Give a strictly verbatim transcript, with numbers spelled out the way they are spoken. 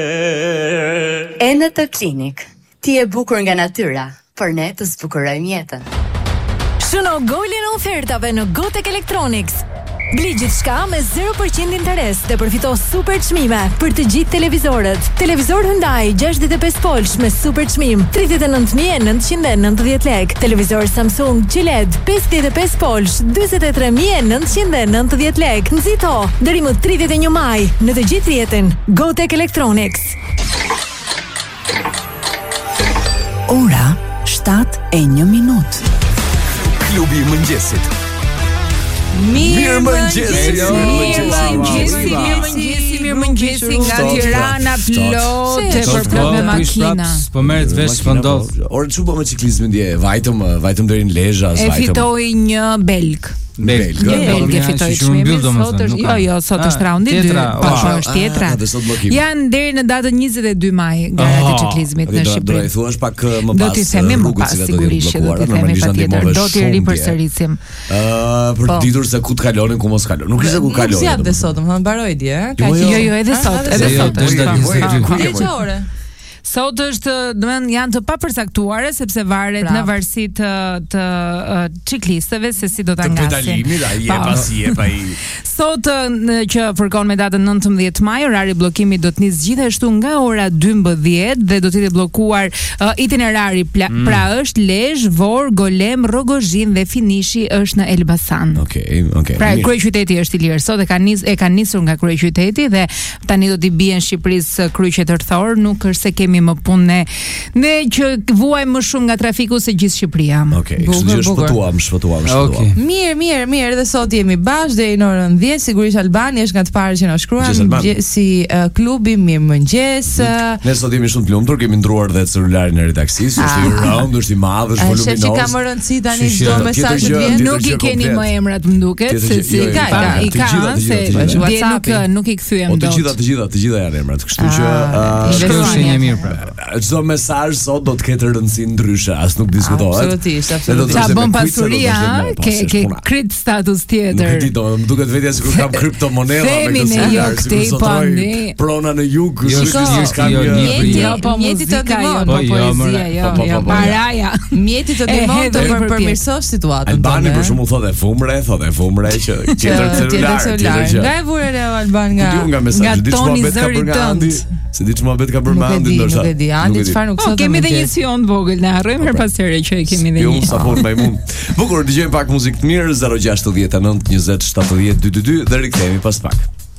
Enet Klinik. Ti e bukur nga natyra, por ne të zbukurojmë jetën. Shëno golin e ofertave në Gotek Electronics. Bli gjithçka me zero përqind interes dhe përfito super çmime për të gjithë televizorët. Televizor Hyundai gjashtëdhjetë e pesë polsh me super çmim tridhjetë e nëntë mijë e nëntëqind e nëntëdhjetë lekë. Televizor Samsung G L E D pesëdhjetë e pesë polsh dyzet e tre mijë e nëntëqind e nëntëdhjetë lekë. Nxito deri më tridhjetë e një maj në të gjithë rrjetin. Gotek Electronics. Ora shtatë e një minutë. Klubi i mëngjesit. Mirë mëngjesi, mirë mëngjesi, mirë mëngjesi, mirë mëngjesi nga Tirana plotë për plot me makina. Po merret vesh spondov. Ora çu po me ciklizmin dje, vajtëm, vajtëm deri në Lezhë, E fitoi një belg. Belg. Belg e fitoi çmimin sot është. Jo, jo, sot është raundi dy. Po është tjetra. Janë deri në datën njëzet e dy maj garat e ciklizmit në Shqipëri. Do të thuash pak më pas. Do t'i themi më pas sigurisht, do t'i themi patjetër, do t'i ripërsëritsim. Ë, për ditur se ku të kalonin, ku mos kalon. Nuk ishte ku kalonin. Nuk zgjat dhe sot, domethënë mbaroi dje, ka që jo, jo, edhe sot, edhe sot është. Dje çore. Sot është, domethënë janë të papërcaktuara sepse varet në varësi të të ciklistëve se si do ta ngasin. Të pedalimit, ai e pasi e pa i. Sot që përkon me datën nëntëmbëdhjetë maj, orari bllokimit do të nisë gjithashtu nga ora dymbëdhjetë dhe do të jetë bllokuar uh, itinerari pla, mm. pra është Lezhë, Vor, Golem, Rogozhin dhe finishi është në Elbasan. Okej, okej. Pra kryeqyteti është i lirë. Sot e ka nis e ka nisur nga kryeqyteti dhe tani do t'i bien Shqipërisë kryqe të rthor, nuk është se kemi më punë ne, ne që vuajmë më shumë nga trafiku se gjithë Shqipëria. Okej, kështu që shpëtuam, shpëtuam, shpëtuam. Mirë, mirë, mirë, edhe sot jemi bashkë deri në orën dhjetë, sigurisht Albani është nga të parë që na shkruan si uh, klubi mirëmëngjes. Uh, ne sot jemi shumë të lumtur, kemi ndruar dhe celularin e redakcisë, është i round, është i madh, është voluminoz. Është që ka më rëndësi tani çdo mesazh të vjen. Nuk i keni më emrat, më duket, se si ka, i ka, se nuk nuk i kthyem dot. Të gjitha, të gjitha, të gjitha janë emrat, kështu që shkruani një mirë pra. Çdo mesazh sot do të ketë rëndësi ndryshe, as nuk diskutohet. Absolutisht, absolutisht. Sa bën pasuria, ke ke krit status tjetër. Nuk e di, do, më duket vetja sikur kam kriptomonedha me këtë celular, sikur sotoj prona në jug, mjeti të ndihmon, po poezia, jo, jo, paraja. Mjeti të ndihmon të përmirësosh situatën. Albani për shembull thotë fumre, thotë fumre që tjetër celular. Nga e vure Leo Alban nga nga toni zëri tënd. Se di çfarë bet ka për mendin ndoshta. Nuk e di, Andi çfarë nuk sot. Kemi edhe një sion vogël, na harrojmë her pas here që e kemi edhe një. Jo, sa fort majmun. Bukur, dëgjojmë pak muzikë të mirë, zero gjashtëdhjetë nëntë njëzet shtatëdhjetë dy dy dy dhe rikthehemi pas pak.